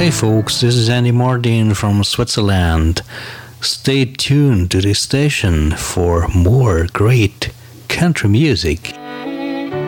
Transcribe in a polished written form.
Hey folks, this is Andy Martin from Switzerland. Stay tuned to this station for more great country music.